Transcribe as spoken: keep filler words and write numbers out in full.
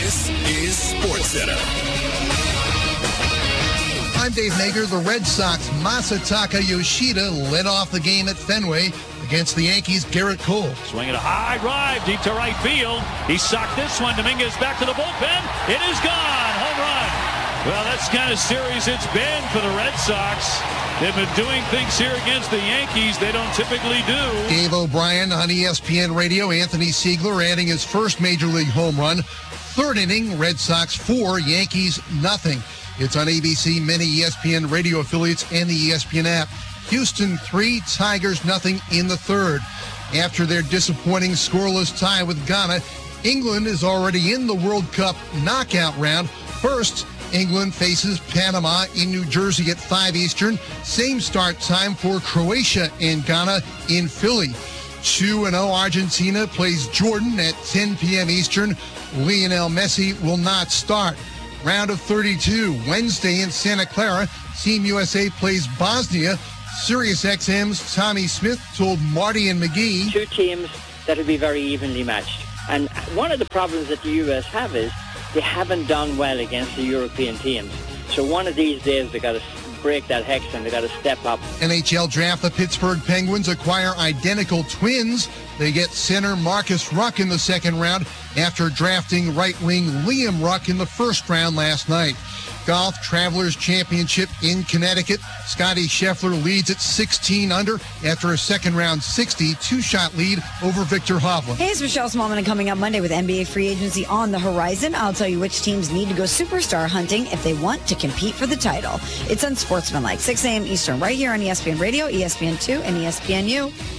This is SportsCenter. I'm Dave Nager. The Red Sox Masataka Yoshida led off the game at Fenway against the Yankees' Garrett Cole. Swinging a high drive deep to right field. He socked this one. Dominguez back to the bullpen. It is gone. Home run. Well, that's the kind of series it's been for the Red Sox. They've been doing things here against the Yankees they don't typically do. Dave O'Brien on E S P N Radio. Anthony Siegler adding his first Major League home run. Third inning, Red Sox four, Yankees nothing. It's on A B C, many E S P N radio affiliates, and the E S P N app. Houston three, Tigers nothing in the third. After their disappointing scoreless tie with Ghana, England is already in the World Cup knockout round. First, England faces Panama in New Jersey at five Eastern. Same start time for Croatia and Ghana in Philly. two and oh Argentina plays Jordan at ten p.m. Eastern. Lionel Messi will not start. Round of thirty-two, Wednesday in Santa Clara. Team U S A plays Bosnia. Sirius X M's Tommy Smith told Marty and McGee. Two teams that will be very evenly matched. And one of the problems that the U S have is they haven't done well against the European teams. So one of these days they got to break that hex and they got to step up. N H L draft, the Pittsburgh Penguins acquire identical twins. They get center Marcus Ruck in the second round after drafting right wing Liam Ruck in the first round last night. Golf Travelers Championship in Connecticut. Scotty Scheffler leads at sixteen under after a second round sixty two-shot lead over Victor Hovland. Hey, it's Michelle Smallman, and coming up Monday with N B A free agency on the horizon, I'll tell you which teams need to go superstar hunting if they want to compete for the title. It's Unsportsmanlike, six a.m. Eastern, right here on E S P N Radio, E S P N two, and E S P N U.